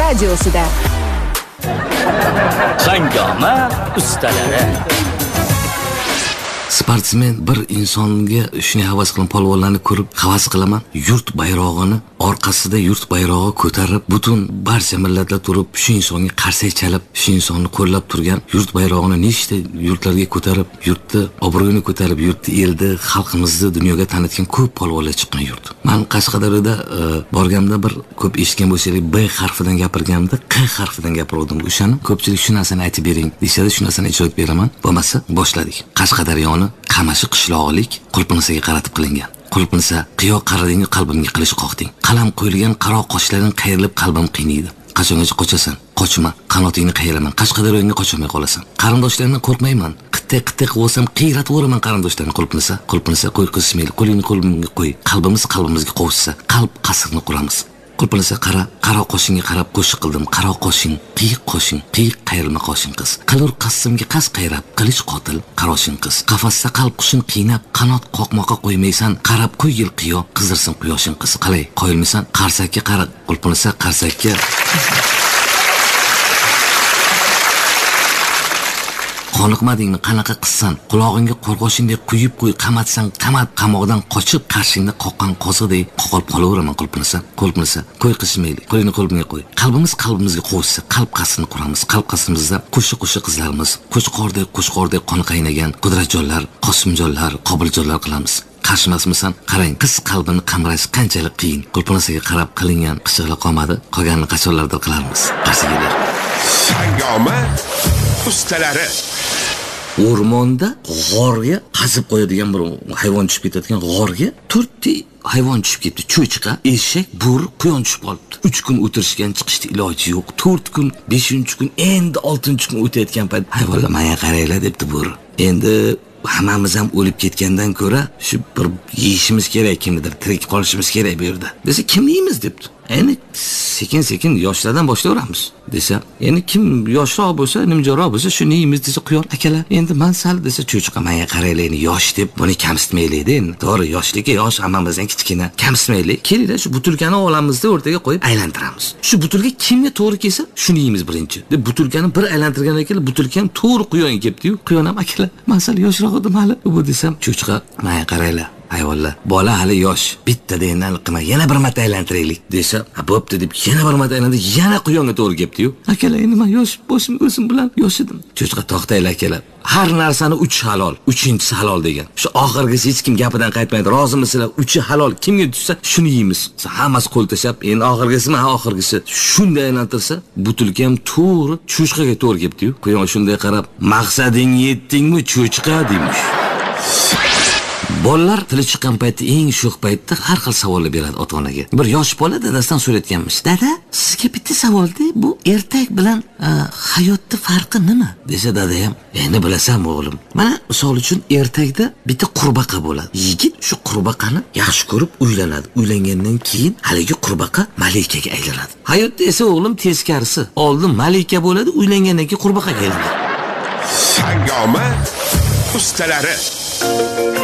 radiosida. Hangoma ustalari. Sportsmen bir insonga shuni havas qilib polvonlarni ko'rib havas qilaman. Yurt bayrog'ini orqasida yurt bayrog'i ko'tarib, butun barcha millatlar turib, shu insonga qarsak chalib, shu insonni qo'llab turgan yurt bayrog'ini nechta yurtlarga ko'tarib, yurtni obro'yini ko'tarib, yurtni, elni, xalqimizni dunyoga tanitgan ko'p polvonlar chiqqan yurt. Men Qashqadaryoda borganimda bir ko'p eshitgan bo'lsangiz, B harfidan gapirganimda Q harfidan gapirdim. O'shani ko'pchilik shu narsani aytib bering desa, shu narsani ijro etib beraman. Bo'lmasa boshladik. Qashqadaryoni Qamashi qishlog'ilik Qulpinsaga qaratib qilingan. Qulpinsa, qiyo qaradingni qalbimga qilish qoqding. Qalam qo'yilgan qaro qoshlaring qayrilib qalbim qiynaydi. Qachongacha qochasan? Qochma, qanotingni qayraman. Qashqadaryoga qochmay qolasan. Qarindoshlarimdan qo'rqmayman. Qitta bo'lsam qiyrataveraman qarindoshlarni. Qulpinsa qo'y qismayli, qo'lingni qo'limga qo'y. Qalbimiz qalbimizga qo'shsa, qalb qasrni quramiz. Qulpinsa qaro qoshingga qarab qo'shiq qildim. Qaro qoshing, qiyiq qayrilma qoshing qiz. Qilur qassimga qas qayrab, qilich qotil qaroshing qiz. Qafasda qalb qushing qiynab, qanot qoqmoqqa qo'ymaysan. Qarab qo'y yil qiyo, qizdirsin quyoshing qiz. Qalay, qo'yilmisan? Qarsakka qara. Qulpinsa qarsakka. Qoniqmadingmi? Qanaqa qissan? Qulog'ingga qo'rg'oshinday quyib qo'y, qamatsan, qamoqdan qochib qarshingda qoqqan qoziqdek qoqolib qolaveraman. Qulpinsa, qo'y qismayli, qo'lingni qo'limga qo'y. Qalbimiz qalbimizga qo'shsa, qalb qasrini quramiz. Qalb qasrimizda qo'shiq qizlarimiz, qo'chqordek qoni qaynagan Qudratjonlar, Qosimjonlar, Qobiljonlar qilamiz. Qarshimasmisan? Qarang, qiz qalbini qamrash qanchalik qiyin. Qulpinsaga qarab qilingan qichiqlar qolmadi, qolganini qachonlardir qilarmiz. Qarsigalar. Hangoma ustalari. O'rmonda g'orga qazib qo'yadigan bir hayvon tushib ketadigan g'orga 4 ta hayvon tushib ketdi. Cho'chqa, eshak, bo'ri, quyon tushib qolibdi. 3 kun o'tirishgan, chiqishda iloji yo'q. 4 kun, 5-kun, endi 6-kun o'tayotgan payt hayvonlar menga qaranglar debdi bo'ri. Endi hammamiz ham o'lib ketgandan ko'ra shu bir yeyishimiz kerak, kimnidir tirik qolishimiz kerak bu yerda. Desa, kim yeymiz debdi. Endi sekin yoshlardan boshlayveramiz desa, endi kim yoshroq bo'lsa, nimjonroq bo'lsa shuni yeymiz desa, quyon akalar, endi men sal desa, cho'chqa menga qaranglar, yosh deb buni kamsitmaylik endi. To'g'ri, yoshligi yosh, hammamizdan kichkina. Kamsitmaylik. Kelinglar shu butilkani olamizda o'rtaga qo'yib aylantiramiz. Shu butilka kimga to'g'ri kelsa, shuni yeymiz birinchi. Deb butilkani bir aylantirgandan keyin butilkan to'g'ri quyonga kelibdi-yu, quyon ham akalar, men sal yoshroq edim hali. Bu desam, cho'chqa menga qaranglar. Hayvonlar, bola hali yosh, bitta degandan qilma, yana bir marta aylantiraylik desa, bo'pti deb yana bir marta aylantirdi, yana quyonga to'g'ri kelibdi-yu. Akalar, endi men yosh, boshim o'zim bilan yosh edim. Cho'chqa, to'xtaylar akalar. Har narsani 3 halol, 3-inchisi halol degan. Shu oxirgisi hech kim gapidan qaytmaydi. Rozimisizlar? 3 halol, kimga tushsa shuni yeymiz. Hammasi qo'l tashab, endi oxirgisi shunday aylantirsa, butilka ham to'g'ri cho'chqaga to'g'ri kelibdi-yu. Quyon shunday qarab, "Maqsadingni yetdingmi, cho'chqa?" demiş. Bolalar tili chiqqan paytda, eng sho'x paytda har xil savollar beradi ota-onaga. Bir yosh bola dadasidan so'rayotganmish. "Dada, sizga bitta savolda, bu ertak bilan hayotda farqi nima?" desa, dada ham, "Endi bilasanmi o'g'lim? Mana misol uchun ertakda bitta qurbaqa bo'ladi. Yigit shu qurbaqani yaxshi ko'rib uylanadi. Uylangandan keyin haligi qurbaqa malikaga aylanadi. Hayotda esa o'g'lim teskarisi. Oldin malika bo'ladi, uylangandan keyin qurbaqaga aylanadi." Hangoma ustalari.